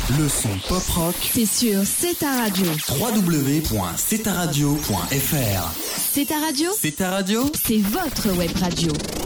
Le son pop rock, c'est sur C'est ta radio. www.cetaradio.fr. C'est ta radio, C'est ta radio, c'est votre web radio.